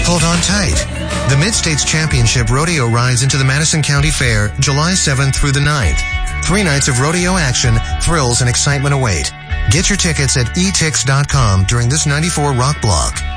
Hold on tight. The Mid-States Championship Rodeo rides into the Madison County Fair July 7th through the 9th. 3 nights of rodeo action, thrills, and excitement await. Get your tickets at etix.com during this 94 Rock Block.